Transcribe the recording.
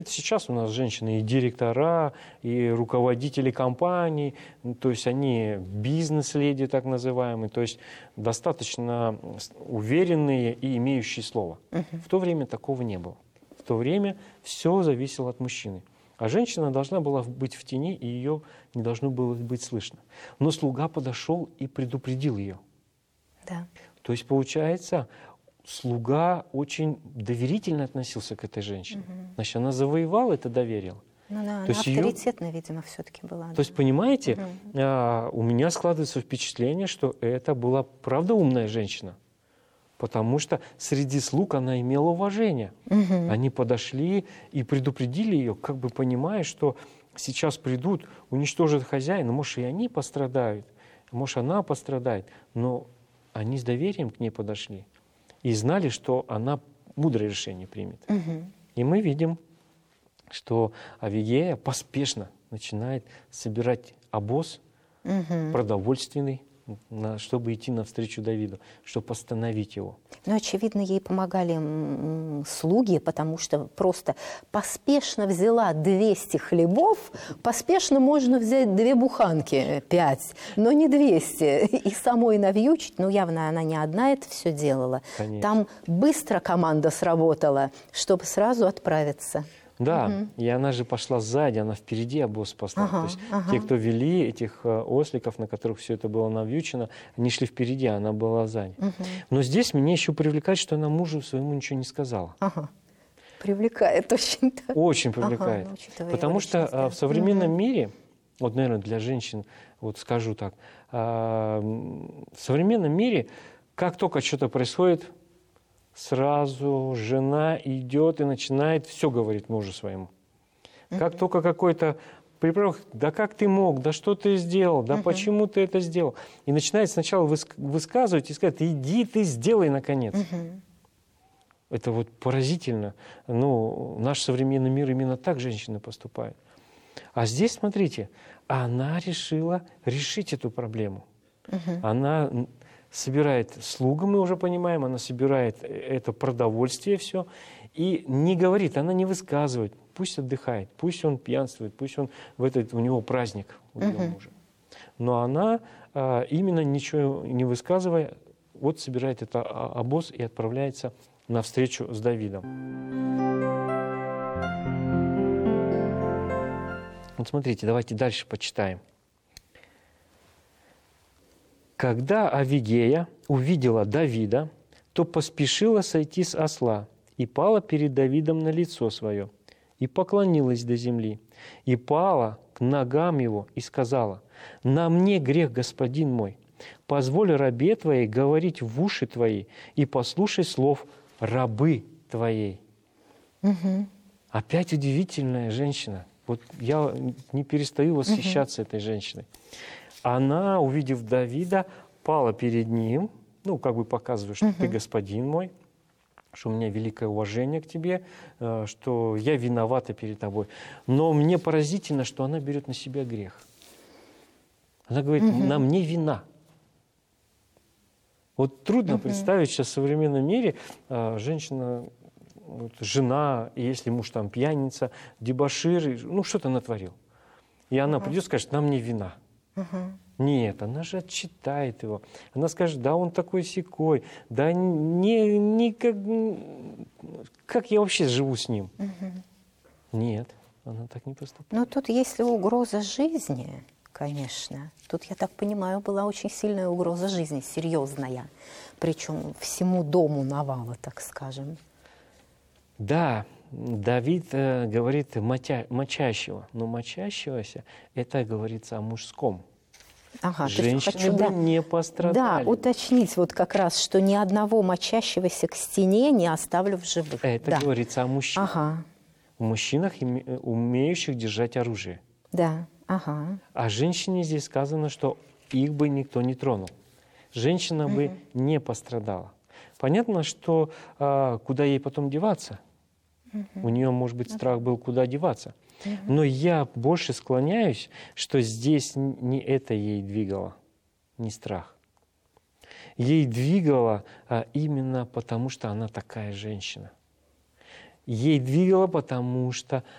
Сейчас у нас женщины и директора, и руководители компаний, то есть они бизнес-леди так называемые, то есть достаточно уверенные и имеющие слово. В то время такого не было. В то время все зависело от мужчины. А женщина должна была быть в тени, и ее не должно было быть слышно. Но слуга подошел и предупредил ее. Да. То есть, получается, слуга очень доверительно относился к этой женщине. Значит, она завоевала это доверие. Ну да, она То есть авторитетная, видимо, все-таки была. То есть, понимаете, у меня складывается впечатление, что это была правда умная женщина. Потому что среди слуг она имела уважение. Они подошли и предупредили ее, как бы понимая, что сейчас придут, уничтожат хозяина, может, и они пострадают, может, она пострадает. Но они с доверием к ней подошли и знали, что она мудрое решение примет. И мы видим, что Авигея поспешно начинает собирать обоз продовольственный, чтобы идти навстречу Давиду, чтобы остановить его. Ну, очевидно, ей помогали слуги, потому что просто поспешно взяла 200 хлебов, поспешно можно взять 2 буханки, 5, но не 200. И самой навьючить, ну, явно она не одна это все делала. Конечно. Там быстро команда сработала, чтобы сразу отправиться. Да, и она же пошла сзади, она впереди обоз спасла. То есть те, кто вели этих осликов, на которых все это было навьючено, они шли впереди, а она была сзади. Но здесь меня еще привлекает, что она мужу своему ничего не сказала. Привлекает очень. Да. Очень привлекает. Потому что в современном мире, вот, наверное, для женщин, вот скажу так, в современном мире, как только что-то происходит, сразу жена идет и начинает все говорить мужу своему. Как только какой-то приправок, да как ты мог, да что ты сделал, да почему ты это сделал. И начинает сначала высказывать и сказать, иди ты сделай наконец. Это вот поразительно. Ну, наш современный мир именно так женщины поступают. А здесь, смотрите, она решила решить эту проблему. Она собирает слугу, мы уже понимаем, она собирает это продовольствие все и не говорит, она не высказывает, пусть отдыхает, пусть он пьянствует, пусть он у него праздник у ее мужа. Но она именно ничего не высказывая, вот собирает это обоз и отправляется навстречу с Давидом. Вот смотрите, давайте дальше почитаем. Когда Авигея увидела Давида, то поспешила сойти с осла и пала перед Давидом на лицо свое, и поклонилась до земли, и пала к ногам его, и сказала, «На мне грех, господин мой, позволь рабе твоей говорить в уши твои, и послушай слов рабы твоей». Опять удивительная женщина. Вот я не перестаю восхищаться этой женщиной. Она, увидев Давида, пала перед ним, ну, как бы показывая, что ты господин мой, что у меня великое уважение к тебе, что я виновата перед тобой. Но мне поразительно, что она берет на себя грех. Она говорит, на мне вина. Вот трудно представить сейчас в современном мире женщина, вот, жена, и если муж там пьяница, дебошир, ну, что-то натворил. И она придет и скажет, на мне вина. Нет, она же отчитает его. Она скажет, да, он такой-сякой, да, как я вообще живу с ним? Нет, она так не поступает. Ну, тут если угроза жизни, конечно, тут, я так понимаю, была очень сильная угроза жизни, серьезная, причем всему дому навала, так скажем. Да, Давид говорит мочащего, но мочащегося, это говорится о мужском. Ага, женщины бы не пострадали. Да, уточнить вот как раз, что ни одного мочащегося к стене не оставлю в живых. Это говорится о мужчинах. Ага. О мужчинах, умеющих держать оружие. Да, ага. А женщине здесь сказано, что их бы никто не тронул. Женщина бы не пострадала. Понятно, что куда ей потом деваться? У нее, может быть, страх был, куда деваться. Но я больше склоняюсь, что здесь не это ей двигало, не страх. Ей двигало именно потому, что она такая женщина. Ей двигало, потому что